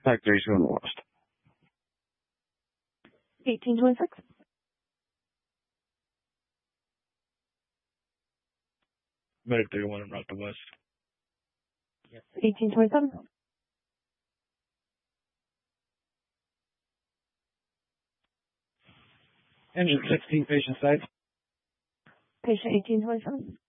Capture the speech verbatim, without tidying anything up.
Type thirty-two on the west. eighteen twenty-six. Medic thirty-one on route to west. eighteen twenty-seven. Engine sixteen, patient side. Patient eighteen twenty-seven.